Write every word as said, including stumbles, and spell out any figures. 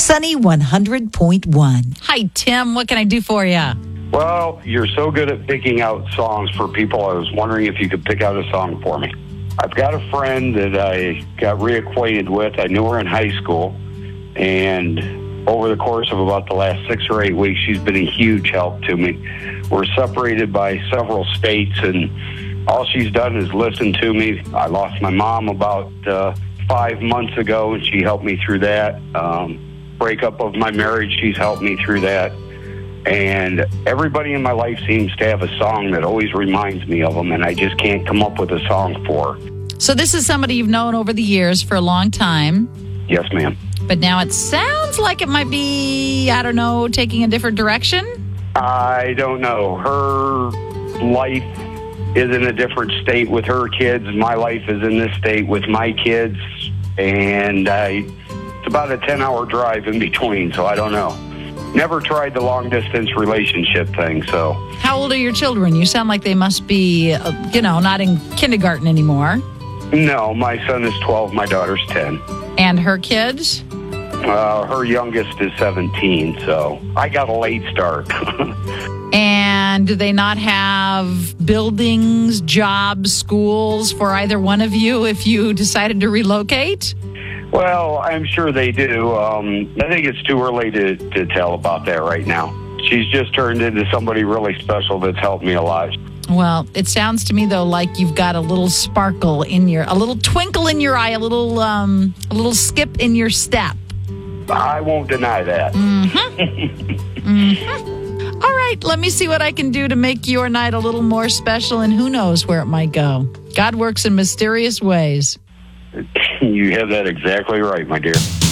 Sunny one hundred point one. Hi, Tim. What can I do for you? Well, you're so good at picking out songs for people. I was wondering if you could pick out a song for me. I've got a friend that I got reacquainted with. I knew her in high school, and over the course of about the last six or eight weeks, she's been a huge help to me. We're separated by several states, and all she's done is listen to me. I lost my mom about uh, five months ago, and she helped me through that. Um, breakup of my marriage, she's helped me through that. And everybody in my life seems to have a song that always reminds me of them, and I just can't come up with a song for her. So this is somebody you've known over the years for a long time. Yes, ma'am. But now it sounds like it might be, I don't know, taking a different direction? I don't know. Her life is in a different state with her kids. My life is in this state with my kids. And I, it's about a ten-hour drive in between, so I don't know. Never tried the long-distance relationship thing, so. How old are your children? You sound like they must be, uh, you know, not in kindergarten anymore. No, my son is twelve, my daughter's ten. And her kids? Uh, her youngest is seventeen, so I got a late start. And do they not have buildings, jobs, schools for either one of you if you decided to relocate? Well, I'm sure they do. Um, I think it's too early to, to tell about that right now. She's just turned into somebody really special that's helped me a lot. Well, it sounds to me, though, like you've got a little sparkle in your, a little twinkle in your eye, a little, um, a little skip in your step. I won't deny that. Mm-hmm. mm-hmm. All right, let me see what I can do to make your night a little more special, and who knows where it might go. God works in mysterious ways. You have that exactly right, my dear.